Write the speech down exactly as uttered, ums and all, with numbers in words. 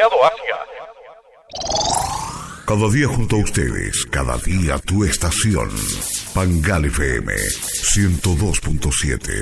demasiado Asia. Cada día junto a ustedes, cada día tu estación. Pangal F M ciento dos punto siete.